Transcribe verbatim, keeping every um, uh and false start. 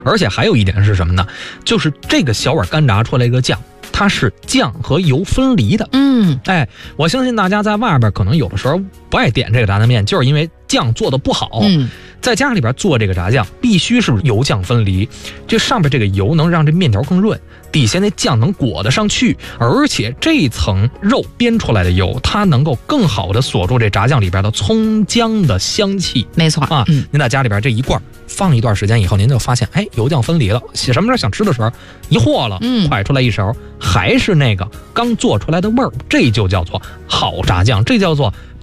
而且还有一点是什么呢？就是这个小碗干炸出来一个酱，它是酱和油分离的。 嗯， 哎，我相信大家在外边可能有的时候不爱点这个炸酱面，就是因为酱做的不好。 嗯， 在家里边做这个炸酱，必须是油酱分离，这上面这个油能让这面条更润，底下那酱能裹得上去，而且这层肉煸出来的油，它能够更好的锁住这炸酱里边的葱姜的香气。 没错啊， 嗯， 您在家里边这一罐放一段时间以后，您就发现，哎，油酱分离了。什么时候想吃的时候，一和了， 嗯， 蒯出来一勺，还是那个刚做出来的味儿，这就叫做好炸酱，这叫做